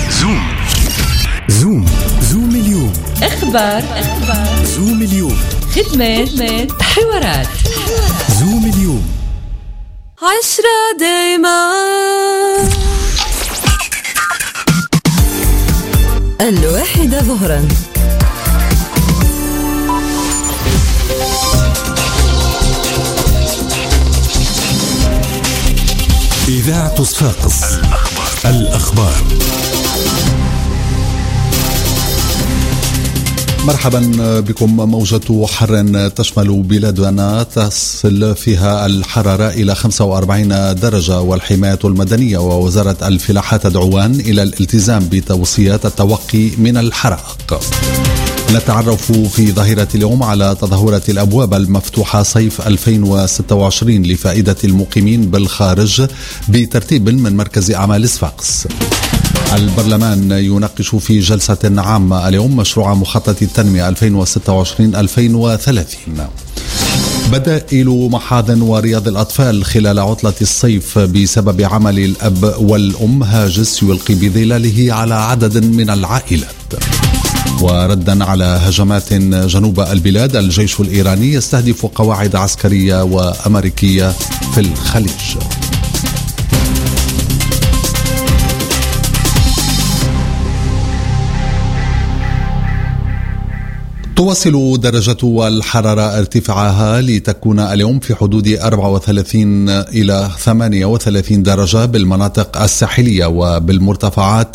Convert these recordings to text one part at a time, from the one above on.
زوم اليوم. اخبار زوم اليوم. خدمات حوارات. زوم اليوم 10 دايما. 1 ظهرا. إذاعة صفاقس. الأخبار. مرحبا بكم. موجة حر تشمل بلادنا تصل فيها الحرارة إلى 45 درجة، والحماية المدنية ووزارة الفلاحة تدعوان إلى الالتزام بتوصيات التوقي من الحرائق. نتعرف في ظهيرة اليوم على تظاهرة الأبواب المفتوحة صيف 2026 لفائدة المقيمين بالخارج بترتيب من مركز أعمال صفاقس. البرلمان يناقش في جلسة عامة اليوم مشروع مخطط التنمية 2026-2030. بدائل محاضن ورياض الأطفال خلال عطلة الصيف بسبب عمل الأب والأم هاجس يلقي بظلاله على عدد من العائلات. وردا على هجمات جنوب البلاد، الجيش الإيراني يستهدف قواعد عسكرية وأمريكية في الخليج. تواصل درجة الحرارة ارتفاعها لتكون اليوم في حدود 34 إلى 38 درجة بالمناطق الساحلية وبالمرتفعات،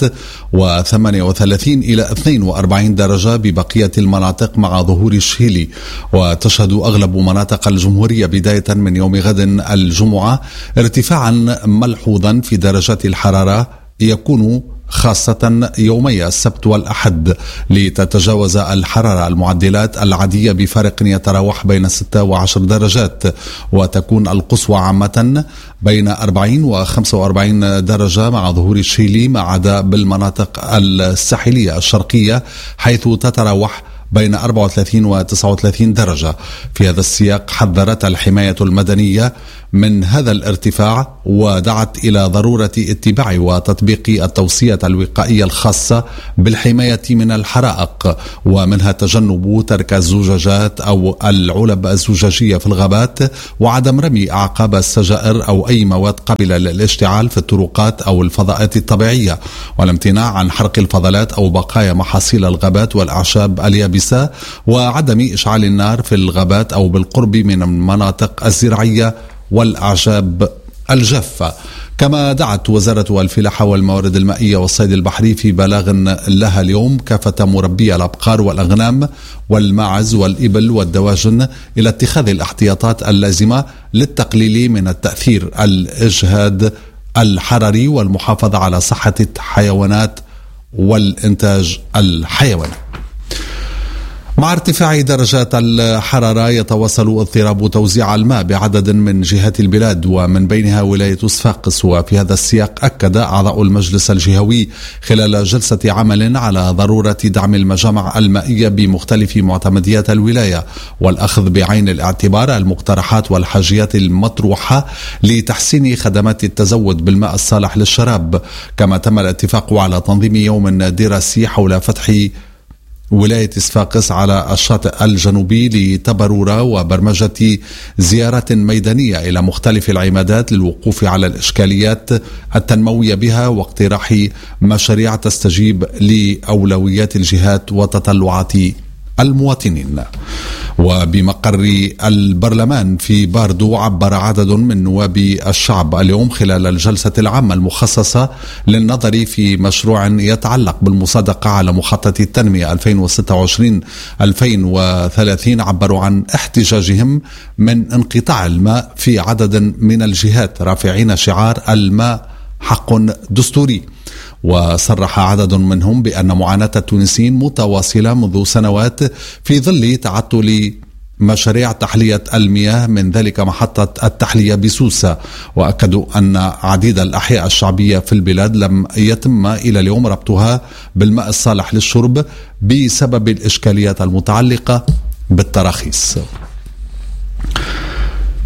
و38 إلى 42 درجة ببقية المناطق مع ظهور الشيلي. وتشهد أغلب مناطق الجمهورية بداية من يوم غد الجمعة ارتفاعا ملحوظا في درجات الحرارة، يكون خاصة يومي السبت والأحد، لتتجاوز الحرارة المعدلات العادية بفارق يتراوح بين 6 و10 درجات، وتكون القصوى عامة بين 40 و45 درجة مع ظهور الشيلي، ما عدا بالمناطق الساحلية الشرقية حيث تتراوح بين 34 و39 درجة. في هذا السياق حذرت الحماية المدنية من هذا الارتفاع، ودعت إلى ضرورة اتباع وتطبيق التوصية الوقائية الخاصة بالحماية من الحرائق، ومنها تجنب ترك الزجاجات أو العلب الزجاجية في الغابات، وعدم رمي أعقاب السجائر أو أي مواد قابلة للاشتعال في الطرقات أو الفضاءات الطبيعية، والامتناع عن حرق الفضلات أو بقايا محاصيل الغابات والأعشاب اليابسة، وعدم إشعال النار في الغابات أو بالقرب من المناطق الزراعية والأعشاب الجافة. كما دعت وزارة الفلاحة والموارد المائية والصيد البحري في بلاغ لها اليوم كافة مربي الأبقار والأغنام والماعز والإبل والدواجن إلى اتخاذ الاحتياطات اللازمة للتقليل من التأثير الإجهاد الحراري والمحافظة على صحة الحيوانات والإنتاج الحيواني. مع ارتفاع درجات الحرارة يتواصل اضطراب توزيع الماء بعدد من جهات البلاد، ومن بينها ولاية صفاقس. وفي هذا السياق أكد أعضاء المجلس الجهوي خلال جلسة عمل على ضرورة دعم المجامع المائية بمختلف معتمديات الولاية، والأخذ بعين الاعتبار المقترحات والحاجيات المطروحة لتحسين خدمات التزود بالماء الصالح للشراب. كما تم الاتفاق على تنظيم يوم دراسي حول فتح ولاية صفاقس على الشاطئ الجنوبي لتبرورة وبرمجة زيارات ميدانية إلى مختلف العمادات للوقوف على الإشكاليات التنموية بها، واقتراح مشاريع تستجيب لأولويات الجهات وتطلعات المواطنين. وبمقر البرلمان في باردو عبر عدد من نواب الشعب اليوم خلال الجلسة العامة المخصصة للنظر في مشروع يتعلق بالمصادقة على مخطط التنمية 2026-2030. عبروا عن احتجاجهم من انقطاع الماء في عدد من الجهات، رافعين شعار الماء حق دستوري. وصرح عدد منهم بأن معاناة التونسيين متواصلة منذ سنوات في ظل تعطل مشاريع تحلية المياه، من ذلك محطة التحلية بسوسة. وأكدوا أن عديد الأحياء الشعبية في البلاد لم يتم إلى اليوم ربطها بالماء الصالح للشرب بسبب الإشكاليات المتعلقة بالتراخيص.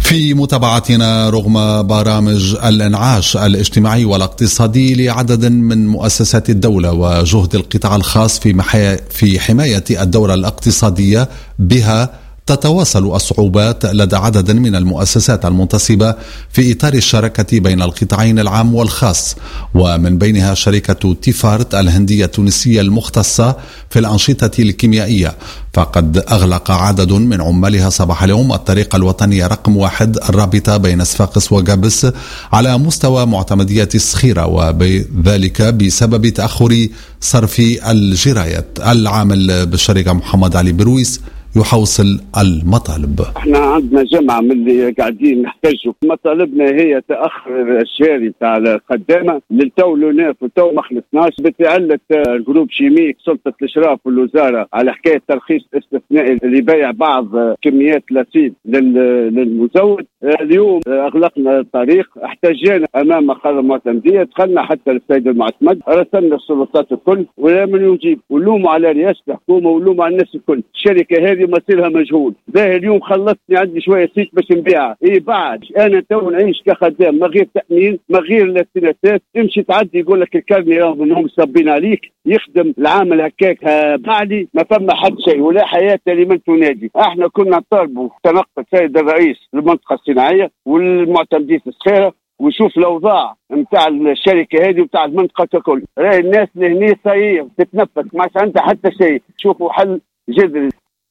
في متابعتنا رغم برامج الإنعاش الاجتماعي والاقتصادي لعدد من مؤسسات الدولة وجهد القطاع الخاص في حماية الدورة الاقتصادية بها، تتواصل الصعوبات لدى عدد من المؤسسات المنتصبة في إطار الشراكة بين القطاعين العام والخاص، ومن بينها شركة تيفارت الهندية التونسية المختصة في الأنشطة الكيميائية، فقد أغلق عدد من عمالها صباح اليوم الطريق الوطني رقم 1 الرابطة بين صفاقس وقابس على مستوى معتمدية الصخيرة، وبذلك بسبب تأخر صرف الجرايات. العامل بالشركة محمد علي برويس يحوصل المطالب. احنا عندنا جمعة من اللي قاعدين نحتاجوا، مطالبنا هي تأخر الشهري تاع الخدامة للتو لوناف والتو ما خلصناش بتعلة الجروب شيميك سلطة الإشراف والوزارة على حكاية ترخيص استثنائي اللي يبيع بعض كميات لاسيد للمزود. اليوم أغلقنا الطريق، احتجينا أمام مقر المعتمدية، دخلنا حتى السيد المعتمد، رسلنا السلطات الكل ولا من يجيب، ولوموا على رئاسة الحكومة ولوموا على الناس الكل. الشركة هذه مصيرها مجهول. باهي اليوم خلصتني عندي شويه سيك باش نبيعها، بعد انا تو نعيش كخدام ما غير تامين ما غير الاستناسات، تمشي تعدي يقول لك الكارني راهم صابين عليك، يخدم العامل هكاك بعدي ما فما حد شيء ولا حياه لمن تنادي. احنا كنا نطالبوا تنقل السيد الرئيس للمنطقه الصناعيه والمعتمدية الصخيره ويشوف الاوضاع نتاع الشركه هذه وتاع المنطقه ككل. راهي الناس لهني صاير تتنفس ما عندها حتى شيء، شوفوا حل جذري.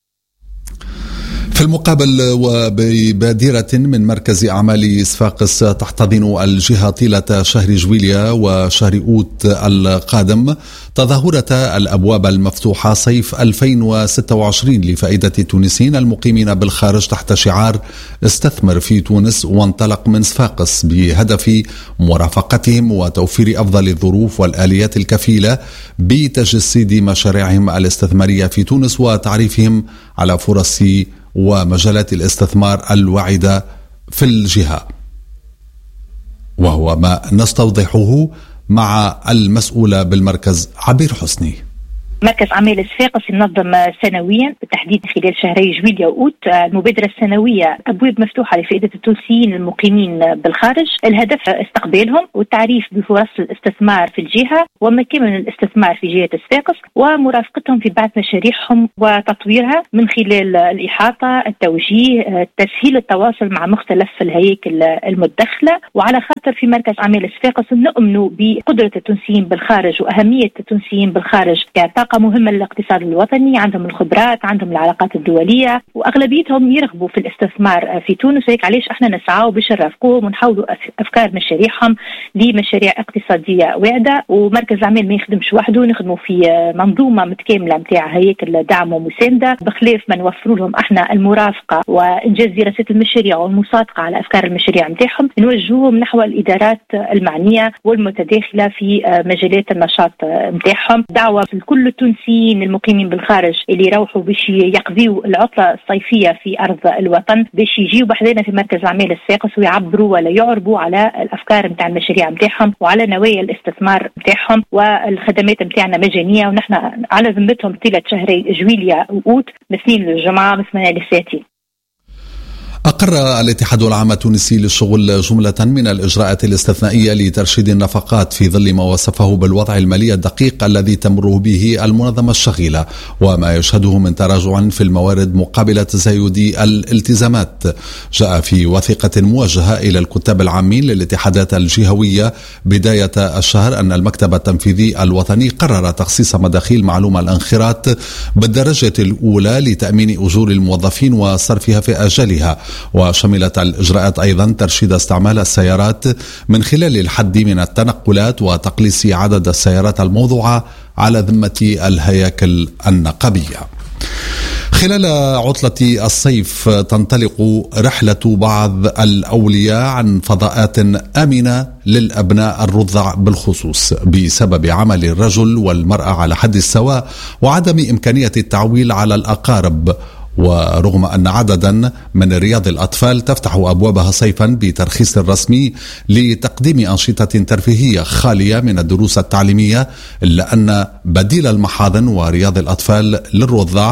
في المقابل وببادرة من مركز أعمال صفاقس تحتضن الجهة طيلة شهر جويليا وشهر أوت القادم تظاهرة الأبواب المفتوحة صيف 2026 لفائدة التونسيين المقيمين بالخارج تحت شعار استثمر في تونس وانطلق من صفاقس، بهدف مرافقتهم وتوفير أفضل الظروف والآليات الكفيلة بتجسيد مشاريعهم الاستثمارية في تونس وتعريفهم على فرص ومجالات الاستثمار الواعدة في الجهة، وهو ما نستوضحه مع المسؤولة بالمركز عبير حسني. مركز أعمال صفاقس ينظم سنويا بالتحديد خلال شهري جويليا وأوت المبادرة السنوية أبواب مفتوحة لفائدة التونسيين المقيمين بالخارج. الهدف استقبالهم والتعريف بفرص الاستثمار في الجهة ومكان الاستثمار في جهة صفاقس ومرافقتهم في بعض مشاريعهم وتطويرها من خلال الإحاطة، التوجيه، تسهيل التواصل مع مختلف الهياكل المتدخلة. وعلى خاطر في مركز أعمال صفاقس نؤمن بقدرة التونسيين بالخارج وأهمية التونسيين بالخارج كطاقة مهمة للاقتصاد الوطني، عندهم الخبرات، عندهم العلاقات الدولية، وأغلبيتهم يرغبوا في الاستثمار في تونس. هيك علاش احنا نسعوا باش نرافقوهم ونحاولوا أفكار مشاريعهم لمشاريع اقتصادية واعدة. ومركز الأعمال ما يخدمش وحده، نخدموا في منظومة متكاملة متاع هياكل دعم ومساندة، بخلاف ما نوفروا لهم احنا المرافقة وإنجاز دراسات المشاريع والمصادقة على أفكار المشاريع متاعهم، نوجهوهم نحو الإدارات المعنية والمتداخلة في مجالات النشاط متاعهم. دعوة لكل التونسيين المقيمين بالخارج اللي يروحوا باش يقضيوا العطلة الصيفية في أرض الوطن باش يجيوا بحذنا في مركز أعمال صفاقس ويعبروا ولا يعربوا على الأفكار متاع المشاريع متاعهم وعلى نوايا الاستثمار متاعهم. والخدمات متاعنا مجانية ونحن على ذمتهم طيلة شهري جويليا وأوت مثنين للجمعة مثنين للساتي. أقر الاتحاد العام التونسي للشغل جملة من الإجراءات الاستثنائية لترشيد النفقات في ظل ما وصفه بالوضع المالي الدقيق الذي تمر به المنظمة الشغيلة وما يشهده من تراجع في الموارد مقابل تزايد الالتزامات. جاء في وثيقة موجهة إلى الكتاب العامين للاتحادات الجهوية بداية الشهر أن المكتب التنفيذي الوطني قرر تخصيص مداخيل معلومة الانخراط بالدرجة الأولى لتأمين أجور الموظفين وصرفها في أجلها. وشملت الإجراءات أيضا ترشيد استعمال السيارات من خلال الحد من التنقلات وتقليص عدد السيارات الموضوعة على ذمة الهياكل النقابية. خلال عطلة الصيف تنطلق رحلة بعض الأولياء عن فضاءات آمنة للأبناء الرضع بالخصوص بسبب عمل الرجل والمرأة على حد السواء وعدم إمكانية التعويل على الأقارب. ورغم أن عددا من رياض الأطفال تفتح أبوابها صيفا بترخيص رسمي لتقديم أنشطة ترفيهية خالية من الدروس التعليمية، إلا أن بديل المحاضن ورياض الأطفال للرضع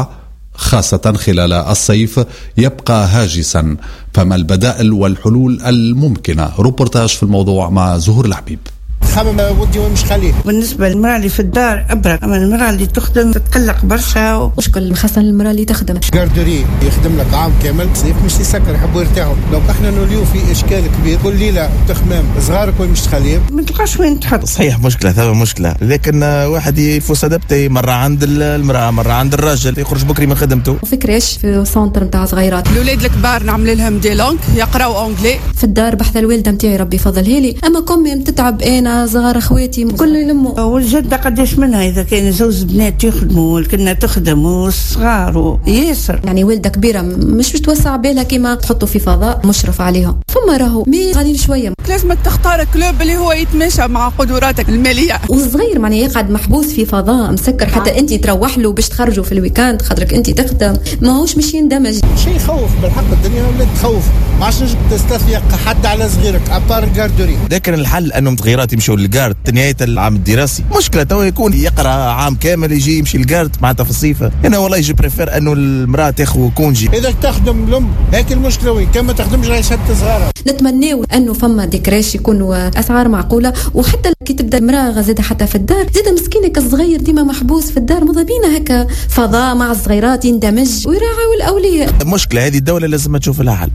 خاصة خلال الصيف يبقى هاجسا، فما البدائل والحلول الممكنة؟ روبورتاج في الموضوع مع زهور الحبيب. خمم ودي ومش خليه. بالنسبة للمرأة اللي في الدار أبرد، أما المرأة اللي تخدم تتقلق برشا. مشكل خاصة المرأة اللي تخدم جاردوري يخدم لك عام كامل صيف مش يسكر يحبوا يرتاحوا. لو احنا نوليو في إشكال كبير كل ليلة تخمام صغارك ومش تخليه ما تلقاش وين تحط. صحيح مشكلة ثابة مشكلة، لكن واحد يفوس أدبتي مرة عند المرأة مرة عند الراجل يخرج بكري من خدمته. وفكرش في سنتر متاع صغيرات الأولاد الكبار نعمل لهم دي لونغ يقراوا أنجلي. في الدار بحث الوالدة متاعي ربي فضلها لي، أما كمي تتعب أنا صغار أخواتي كل يلموا. والجدة قداش منها إذا كان زوز بنات يخدموا والكنا تخدم والصغار ياسر، يعني والدة كبيرة مش توسع بالها كيما تحطوا في فضاء مشرف عليهم، فما راهو مي غالين شوية. لازم تختار كلوب اللي هو يتماشى مع قدراتك المالية. والصغير معناه يقعد محبوس في فضاء مسكر حتى أنت تروح له باش تخرجوا في الويكاند خاطرك أنت تخدم، ما هوش مش يندمج. شيء يخوف بالحق، الدنيا ولات تخوف، ما عادش تستثيق حد على صغيرك ابار الجاردوري. لكن الحل انه متغيرات يمشوا للجارد نهايه العام الدراسي. مشكله تو يكون يقرا عام كامل يجي يمشي للجارد معناتها في الصيف. انا والله يجي بريفير انه المراه تاخذ كونجي. اذا تخدم الام هيك المشكله وين كما تخدمش راهي شد صغارها. نتمناو انه فما ديكراش يكونوا اسعار معقوله، وحتى كي تبدا المراه زاده حتى في الدار زاده مسكينك الصغير ديما محبوس في الدار، ماذا بينا هكا فضاء مع الصغيرات يندمج ويراعوا الاولياء. المشكله هذه الدوله لازم تشوف لها حل.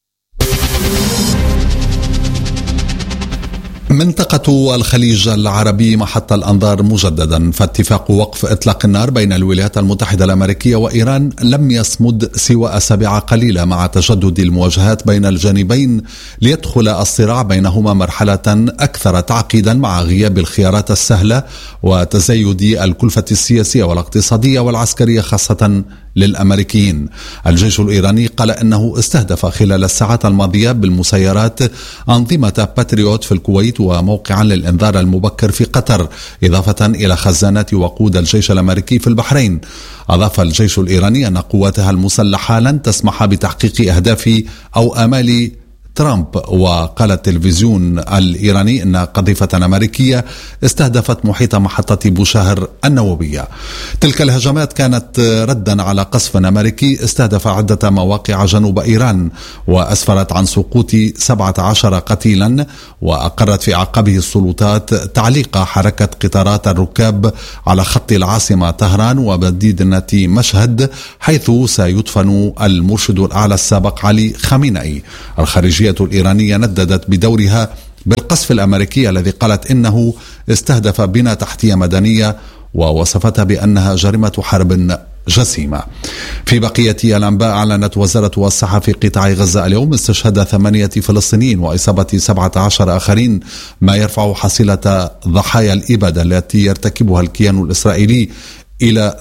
منطقة الخليج العربي محط الأنظار مجددا، فاتفاق وقف إطلاق النار بين الولايات المتحدة الأمريكية وإيران لم يصمد سوى أسابيع قليلة مع تجدد المواجهات بين الجانبين، ليدخل الصراع بينهما مرحلة أكثر تعقيدا مع غياب الخيارات السهلة وتزايد الكلفة السياسية والاقتصادية والعسكرية خاصة للأمريكيين. الجيش الإيراني قال أنه استهدف خلال الساعات الماضية بالمسيرات أنظمة باتريوت في الكويت وموقعا للإنذار المبكر في قطر، إضافة إلى خزانات وقود الجيش الأمريكي في البحرين. أضاف الجيش الإيراني أن قواتها المسلحة لن تسمح بتحقيق أهداف أو آمال ترامب. وقال التلفزيون الإيراني أن قذيفة أمريكية استهدفت محيط محطة بوشاهر النووية. تلك الهجمات كانت ردا على قصف أمريكي استهدف عدة مواقع جنوب إيران، وأسفرت عن سقوط 17 قتيلا، وأقرت في أعقابه السلطات تعليق حركة قطارات الركاب على خط العاصمة طهران ومدينة مشهد، حيث سيدفن المرشد الأعلى السابق علي خامنئي. الخارجية الإيرانية نددت بدورها بالقصف الأمريكي الذي قالت إنه استهدف بنى تحتية مدنية، ووصفتها بأنها جريمة حرب جسيمة. في بقية الأنباء، أعلنت وزارة الصحة في قطاع غزة اليوم استشهاد 8 فلسطينيين وإصابة 17 آخرين، ما يرفع حصيلة ضحايا الإبادة التي يرتكبها الكيان الإسرائيلي إلى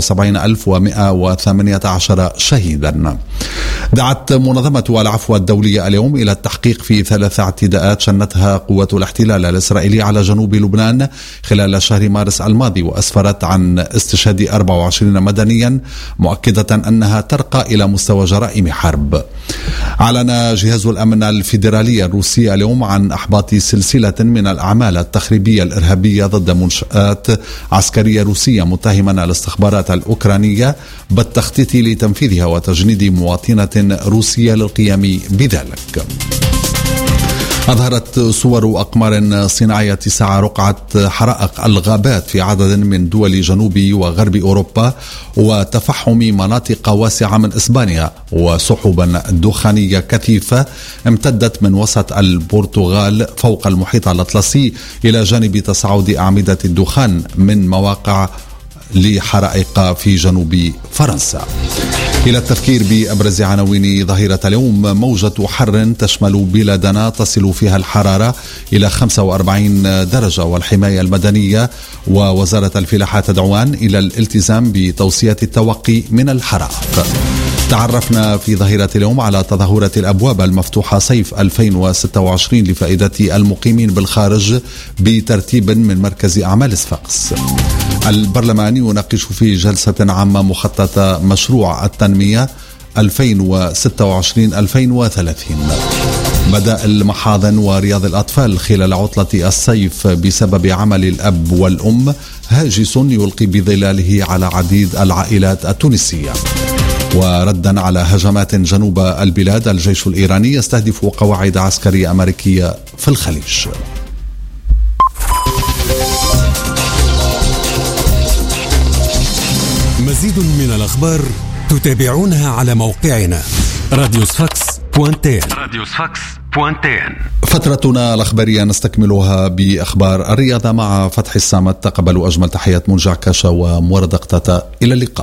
73,118 شهيدا. دعت منظمة العفو الدولية اليوم إلى التحقيق في 3 اعتداءات شنتها قوات الاحتلال الإسرائيلي على جنوب لبنان خلال شهر مارس الماضي، وأسفرت عن استشهاد 24 مدنيا، مؤكدة أنها ترقى إلى مستوى جرائم حرب. أعلن جهاز الأمن الفيدرالي الروسي اليوم عن إحباط سلسلة من الأعمال التخريبية الإرهابية ضد منشآت عسكرية روسية، متهما الاستخبارات الأوكرانية بالتخطيط لتنفيذها وتجنيد مواطنة روسية للقيام بذلك. أظهرت صور أقمار صناعية ساعة رقعة حرائق الغابات في عدد من دول جنوب وغرب أوروبا وتفحم مناطق واسعة من إسبانيا، وسحبا دخانية كثيفة امتدت من وسط البرتغال فوق المحيط الأطلسي إلى جانب تصاعد أعمدة الدخان من مواقع لحرائق في جنوب فرنسا. إلى التفكير بأبرز عناوين ظهيرة اليوم، موجة حر تشمل بلادنا تصل فيها الحرارة إلى 45 درجة، والحماية المدنية ووزارة الفلاحة تدعوان إلى الالتزام بتوصية التوقي من الحرائق. تعرفنا في ظهيرة اليوم على تظاهرة الأبواب المفتوحة صيف 2026 لفائدة المقيمين بالخارج بترتيب من مركز أعمال صفاقس. البرلمان يناقش في جلسة عامة مخططة مشروع التنمية 2026-2030. بدائل محاضن ورياض الأطفال خلال عطلة الصيف بسبب عمل الأب والأم، هاجس يلقي بظلاله على عديد العائلات التونسية. وردا على هجمات جنوب البلاد، الجيش الإيراني يستهدف قواعد عسكرية أمريكية في الخليج. مزيد من الأخبار تتابعونها على موقعنا radiosfax.tn. فترتنا الأخبارية نستكملها بأخبار الرياضة مع فتحي الصامت. تقبلوا أجمل تحيات منجع كاشا ومورد قطاطا. إلى اللقاء.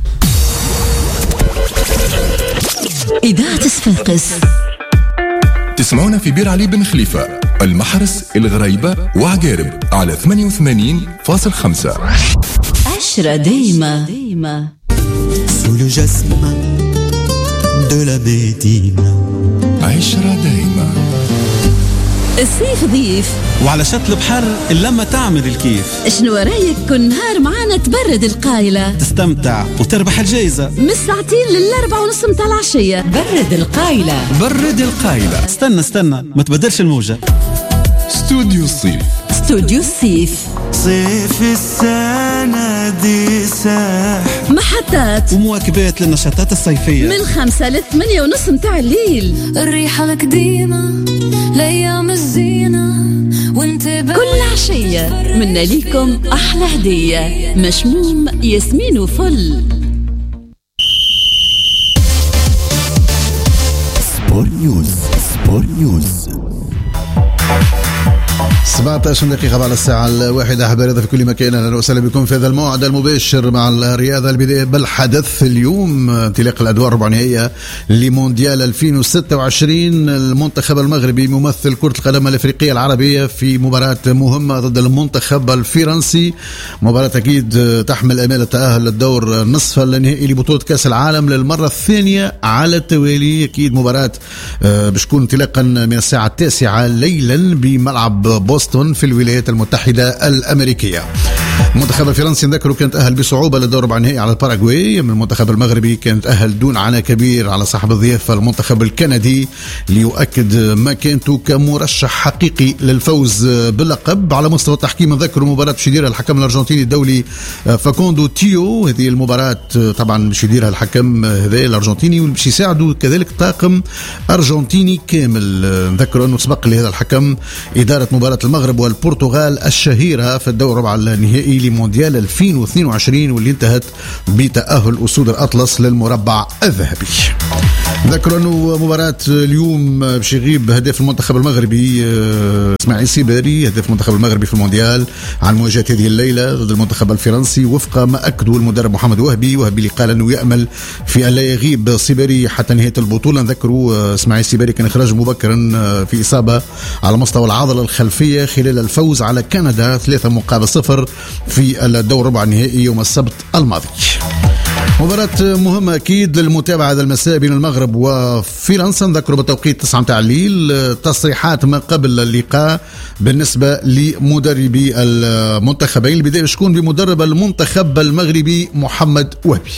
إذاعة صفاقس تسمعونا في بير علي بن خليفة، المحرس، الغريبة وعقارب على 88.5. عشرة دايما sous le jasmin de la Médine. عشرة دايما. الصيف ضيف وعلى شط البحر اللمة تعمل الكيف. شنو رايك كل نهار معانا تبرد القايلة، تستمتع وتربح الجايزة من 2 ل4:30 متاع العشية. برد القايلة. استنى ما تبدلش الموجة. استوديو الصيف صيف السنة دي ساح، محطات ومواكبات للنشاطات الصيفية من 5 ل8:30 متاع الليل. الريحة القديمة لأيام الزينة وانت كل عشية منا ليكم أحلى هدية. مشموم ياسمين وفل. سبور نيوز 17 دقيقة بعد الساعة 1. أحباب في كل مكان، أهلا وسهلا بكم في هذا الموعد المباشر مع الرياضة. البداية بالحدث اليوم انطلاق الأدوار الربع نهائية لمونديال 2026. المنتخب المغربي ممثل كرة القدم الأفريقية العربية في مباراة مهمة ضد المنتخب الفرنسي. مباراة أكيد تحمل أمال التأهل للدور نصف النهائي لبطولة كأس العالم للمرة الثانية على التوالي. أكيد مباراة بتكون انطلاقا من الساعة 9 ليلا بملعب بوسطن في الولايات المتحدة الأمريكية. المنتخب الفرنسي نذكره كان تأهل بصعوبة للدور الربع النهائي على الباراغواي. من المنتخب المغربي كان تأهل دون عناء كبير على صاحب الضيافة المنتخب الكندي ليؤكد مكانته كمرشح حقيقي للفوز باللقب. على مستوى التحكيم نذكر مباراة باش يديرها الحكم الأرجنتيني الدولي فاكوندو تيو. هذه المباراة طبعا باش يديرها الحكم هذا الأرجنتيني وباش يساعده كذلك طاقم أرجنتيني كامل. نذكر أنه سبق لهذا الحكم إدارة مباراة المغرب والبرتغال الشهيرة في الدور الربع النهائي لمونديال 2022 واللي انتهت بتأهل أسود الأطلس للمربع الذهبي. ذكر أنه مباراة اليوم باش يغيب هداف المنتخب المغربي اسماعيل سيباري، هداف المنتخب المغربي في المونديال، عن مواجهة هذه الليلة ضد المنتخب الفرنسي وفق ما أكده المدرب محمد وهبي اللي قال أنه يأمل في أن لا يغيب سيباري حتى نهاية البطولة. نذكروا اسماعيل سيباري كان إخراج مبكرا في إصابة على مستوى العضلة الخلفية خلال الفوز على كندا 3-0 في الدور الربع النهائي يوم السبت الماضي. مباراة مهمة أكيد للمتابعة هذا المساء بين المغرب وفرنسا. نذكروا بالتوقيت 9 متاع الليل. تصريحات ما قبل اللقاء بالنسبة لمدربي المنتخبين. البداية تكون بمدرب المنتخب المغربي محمد وهبي.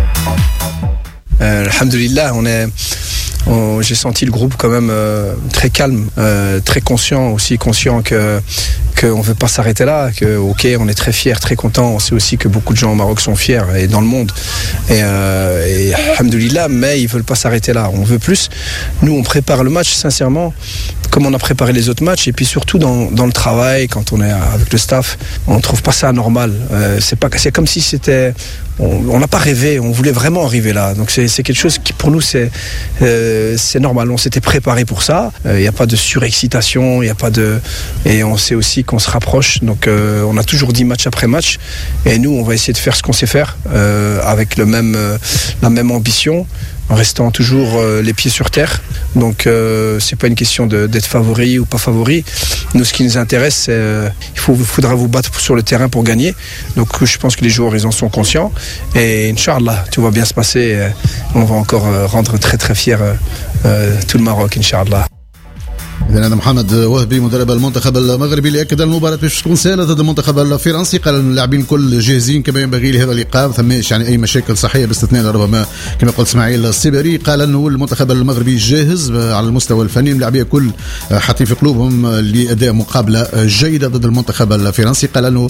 الحمد لله j'ai senti le groupe quand même très calme, très conscient qu'on veut pas s'arrêter là, que ok on est très fiers, très contents. On sait aussi que beaucoup de gens au Maroc sont fiers et dans le monde et alhamdoulilah, mais ils veulent pas s'arrêter là. On veut plus. Nous on prépare le match sincèrement comme on a préparé les autres matchs et puis surtout dans le travail quand on est avec le staff, on trouve pas ça normal. C'est comme si c'était on n'a pas rêvé, on voulait vraiment arriver là. Donc c'est quelque chose qui pour nous c'est normal, on s'était préparé pour ça. Il y a pas de surexcitation, il y a pas de et on sait aussi qu'on se rapproche. Donc on a toujours dit match après match et nous on va essayer de faire ce qu'on sait faire avec la même ambition, en restant toujours les pieds sur terre. Donc c'est pas une question d'être favori ou pas favori. Nous ce qui nous intéresse c'est faudra vous battre sur le terrain pour gagner. Donc je pense que les joueurs ils en sont conscients et Inch'Allah tout va bien se passer. On va encore rendre très très fier tout le Maroc Inch'Allah. إذا هذا محمد وهبي مدرب المنتخب المغربي اللي أكد المباراة باش تكون سهلة ضد المنتخب الفرنسي. قال أن اللاعبين الكل جاهزين كما ينبغي لهذا اللقاء، ثماش يعني أي مشاكل صحية باستثناء ربما كما قلت إسماعيل السبري. قال أنه المنتخب المغربي جاهز على المستوى الفني، اللاعبين الكل حاطين في قلوبهم لأداء مقابلة جيدة ضد المنتخب الفرنسي. قال أنه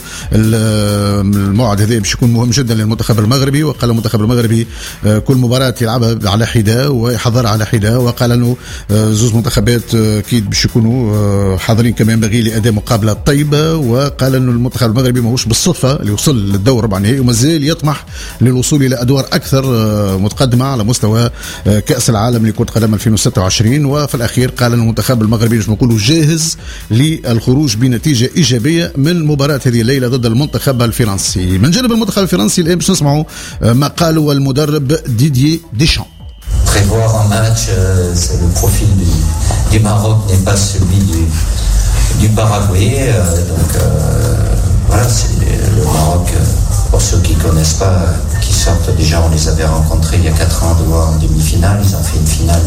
الموعد هذا باش يكون مهم جدا للمنتخب المغربي، وقال المنتخب المغربي كل مباراة يلعبها على حدة ويحضرها على حدة، وقال أنه زوج منتخبات أكيد باش يكونوا حاضرين كما ينبغي لأداء مقابلة طيبة. وقال أنه المنتخب المغربي ماهوش بالصدفة اللي وصل للدور ربع نهائي ومازال يطمح للوصول إلى أدوار أكثر متقدمة على مستوى كأس العالم لكرة القدم 2026. وفي الأخير قال أن المنتخب المغربي نجم نقولوا جاهز للخروج بنتيجة إيجابية من مباراة هذه الليلة ضد المنتخب الفرنسي. من جانب المنتخب الفرنسي الآن باش نسمعوا ما قالوا المدرب ديدييه ديشان. Prévoir un match, c'est le profil du Maroc n'est pas celui du Paraguay, donc voilà, c'est le Maroc, pour ceux qui ne connaissent pas, qui sortent déjà, on les avait rencontrés il y a 4 ans en demi-finale, ils ont fait une finale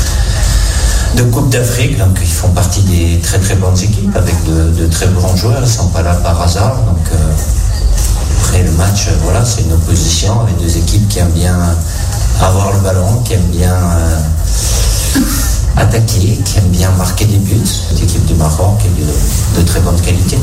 de Coupe d'Afrique, donc ils font partie des très très bonnes équipes avec de très bons joueurs, ils ne sont pas là par hasard, donc après le match, voilà, c'est une opposition avec deux équipes qui aiment bien avoir le ballon, qui aime bien attaquer, qui aime bien marquer des buts. L'équipe du Maroc est de très bonne qualité.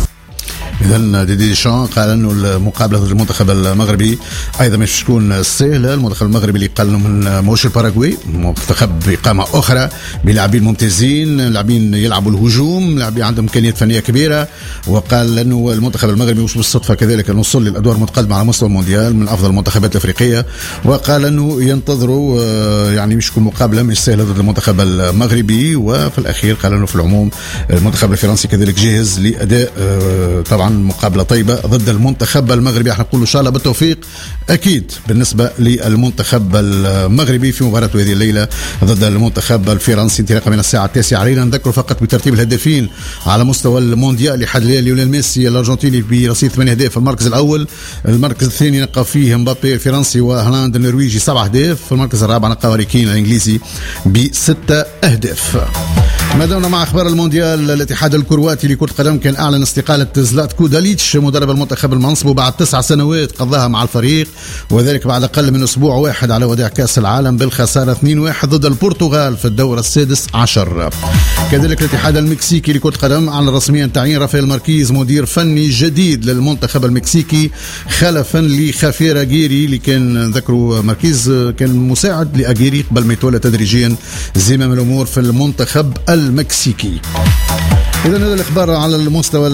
إذن ديدي ديشان قال أنه المقابلة ضد المنتخب المغربي أيضا مش تكون سهلة. المنتخب المغربي اللي قال من موش الباراغواي منتخب بإقامة أخرى بلاعبين ممتازين، لاعبين يلعبوا الهجوم، لاعبين عندهم إمكانيات فنية كبيرة. وقال أنه المنتخب المغربي مش بالصدفة كذلك أنه وصل للأدوار المتقدمة على مستوى المونديال من أفضل المنتخبات الأفريقية. وقال أنه ينتظروا يعني مش تكون مقابلة مش سهلة ضد المنتخب المغربي. وفي الأخير قال أنه في العموم المنتخب الفرنسي كذلك جاهز لأداء طبعا مقابلة طيبة ضد المنتخب المغربي. احنا نقول إن شاء الله بالتوفيق أكيد بالنسبة للمنتخب المغربي في مباراة هذه الليلة ضد المنتخب الفرنسي انطلاقا من الساعة 9. علينا نذكر فقط بترتيب الهدافين على مستوى المونديال لحد الآن: ليونيل ميسي الأرجنتيني برصيد 8 أهداف في المركز الأول، المركز الثاني نقى فيه مبابي الفرنسي وهالاند النرويجي 7 أهداف، في المركز الرابع نقى هاري كين الإنجليزي ب6 أهداف. ما دامنا مع أخبار المونديال، الاتحاد الكرواتي لكرة القدم كان أعلن استقالة زلاتكو داليتش مدرب المنتخب المنصب بعد 9 سنوات قضاها مع الفريق، وذلك بعد أقل من أسبوع واحد على وداع كأس العالم بالخسارة 2-1 ضد البرتغال في الدور السادس عشر. كذلك الاتحاد المكسيكي لكرة القدم أعلن رسميا تعيين رافائيل ماركيز مدير فني جديد للمنتخب المكسيكي خلفا لخافير أجيري اللي كان ذكروا ماركيز كان مساعد لأجيري قبل ما يتولى تدريجيا زمام الأمور في المنتخب المكسيكي. إذا هذا الأخبار على المستوى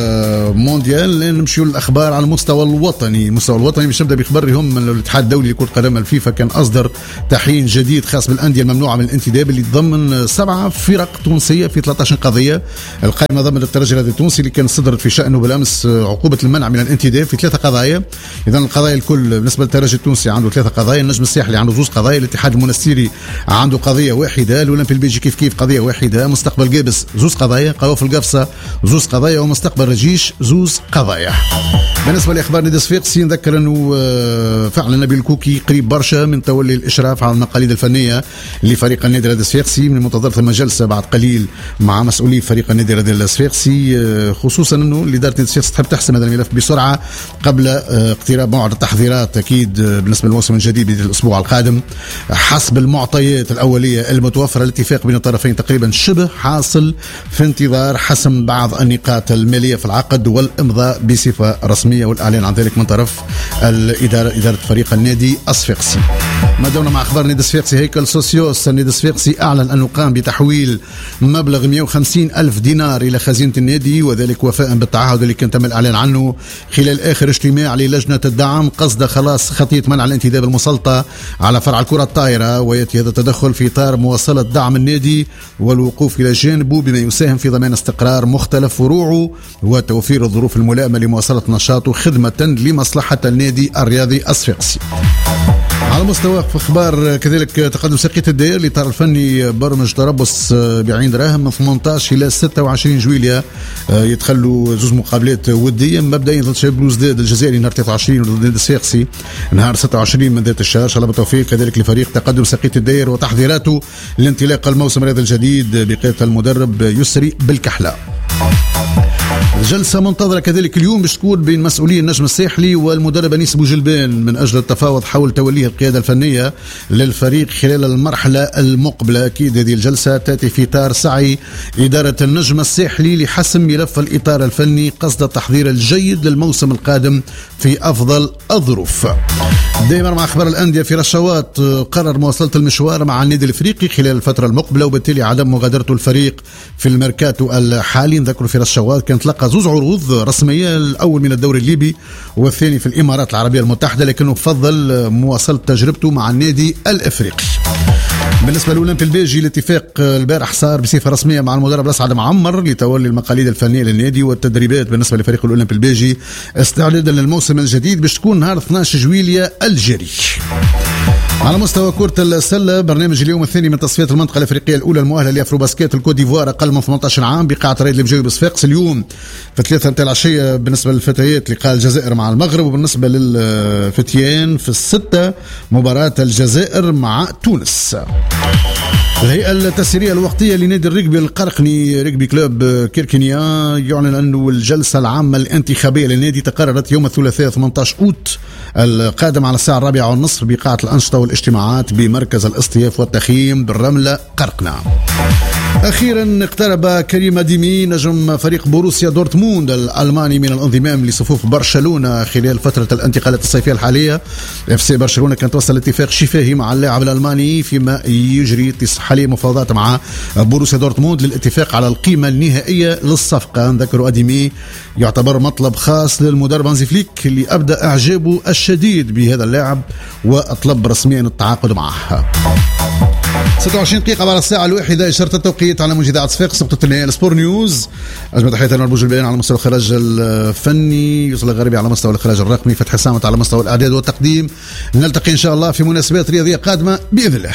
المونديال. نمشيو للأخبار على المستوى الوطني. المستوى الوطني باش نبدأ بخبرهم من الاتحاد الدولي لكرة القدم الفيفا كان أصدر تحيين جديد خاص بالأندية الممنوعة من الانتداب اللي تضمن 7 فرق تونسية في 13 قضية. القائمة ضمن الترجي الرياضي التونسي اللي كان صدرت في شأنه بالأمس عقوبة المنع من الانتداب في 3 قضايا. إذا القضايا الكل بالنسبة للترجي التونسي عنده 3 قضايا، النجم الساحلي عنده 2 قضايا، الاتحاد المنستيري عنده قضية واحدة، الأولمبي البلجيكي كيف قضية واحدة، مستقبل جابس 2 قضايا، قوافل القفصة 2 قضايا، ومستقبل رجيش 2 قضايا. بالنسبة لأخبار نادي صفاقسي نذكر أنه فعلا نبيل الكوكي قريب برشا من تولي الإشراف على المقاليد الفنية لفريق النادي الرياضي الصفاقسي، من منتظر ثم جلسة بعد قليل مع مسؤولي فريق النادي الرياضي الصفاقسي، خصوصا أنه إدارة نادي الصفاقسي تحب تحسم هذا الملف بسرعة قبل اقتراب موعد التحضيرات أكيد بالنسبة للموسم الجديد الأسبوع القادم. حسب المعطيات الأولية المتوفرة الاتفاق بين الطرفين تقريبا شبه حاصل في انتظار حسم بعض النقاط المالية في العقد والإمضاء بصفة رسمية والإعلان عن ذلك من طرف إدارة فريق النادي الصفاقسي. ما دمنا مع أخبار نادي الصفاقسي، هيكل سوسيوس النادي الصفاقسي أعلن أنه قام بتحويل مبلغ 150 ألف دينار إلى خزينة النادي، وذلك وفاء بالتعهد اللي كان تم الإعلان عنه خلال آخر اجتماع للجنة الدعم قصد خلاص خطية منع الانتداب المسلطة على فرع الكرة الطائرة. ويأتي هذا التدخل في إطار مواصلة دعم النادي والوقوف إلى جانبه بما يساهم في ضمان استقرار مختلف فروعه وتوفير الظروف الملائمة لمواصلة نشاطه خدمة لمصلحة النادي الرياضي الصفاقسي. على مستوى اخبار كذلك تقدم ساقية الدائر الاطار الفني برمج تربص بعين دراهم من 18 الى 26 جويلية يتخلوا زوج مقابلات وديه مبدئيا ضد شباب بلوزداد الجزائري نهار 23 وضد النادي الصفاقسي نهار 26 من ذات الشهر. ان شاء الله بالتوفيق كذلك لفريق تقدم ساقية الدائر وتحضيراته لانطلاق الموسم هذا الجديد بقيادة المدرب يسري بالكحله. جلسة منتظرة كذلك اليوم باش تكون بين مسؤولي النجم الساحلي والمدرب أنيس بوجلبان من أجل التفاوض حول توليه القيادة الفنية للفريق خلال المرحلة المقبلة. أكيد هذه الجلسة تأتي في إطار سعي إدارة النجم الساحلي لحسم ملف الإطار الفني قصد التحضير الجيد للموسم القادم في أفضل الظروف. دائما مع أخبار الأندية في رشاوات قرر مواصلة المشوار مع النادي الإفريقي خلال الفترة المقبلة وبالتالي عدم مغادرته الفريق في الميركاتو الحالي. نذكر في رشاوات كانت تلقى زوج عروض رسمية، الأول من الدوري الليبي والثاني في الإمارات العربية المتحدة، لكنه فضل مواصلة تجربته مع النادي الإفريقي. بالنسبة للأولمبي البيجي الاتفاق البارح صار بصفة رسمية مع المدرب الأسعد معمر لتولي المقاليد الفنية للنادي والتدريبات بالنسبة لفريق الأولمبي البيجي استعدادا للموسم الجديد باش تكون نهار 12 جويلية الجاري. على مستوى كرة السلة برنامج اليوم الثاني من تصفيات المنطقة الأفريقية الأولى المؤهلة لأفرو باسكيت الكوت ديفوار أقل من 18 عام بقاعة ريد البجاوي بصفاقس اليوم في 3 متاع العشية. بالنسبة للفتيات لقاء الجزائر مع المغرب، وبالنسبة للفتيان في 6 مباراة الجزائر مع تونس. الهيئة التسييرية الوقتية لنادي الرجبي القرقني رجبي كلوب كيركينيا يعلن أنه الجلسة العامة الانتخابية للنادي تقررت يوم الثلاثاء 18 أوت القادم على الساعة 4:30 بقاعة الأنشطة والاجتماعات بمركز الاصطياف والتخييم بالرملة قرقنة. أخيرا اقترب كريم أديمي نجم فريق بوروسيا دورتموند الألماني من الانضمام لصفوف برشلونة خلال فترة الانتقالات الصيفية الحالية. FC برشلونة كانت توصل لاتفاق شفاهي مع اللاعب الألماني فيما يجري حاليا مفاوضات مع بوروسيا دورتموند للاتفاق على القيمة النهائية للصفقة. نذكر أديمي يعتبر مطلب خاص للمدرب هانزي فليك اللي أبدأ إعجابه الشديد بهذا اللاعب وأطلب رسميا التعاقد معه. 26 دقيقة على الساعة 1 إشارة التوقيت على موجة صفاقس نقطة النهاية السبور نيوز. أجمل تحياتنا لبوج البيان على مستوى الإخراج الفني، يوصل الغربي على مستوى الإخراج الرقمي، فتح سامت على مستوى الإعداد والتقديم. نلتقي إن شاء الله في مناسبات رياضية قادمة بإذن الله.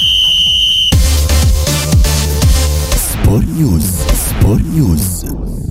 سبور نيوز.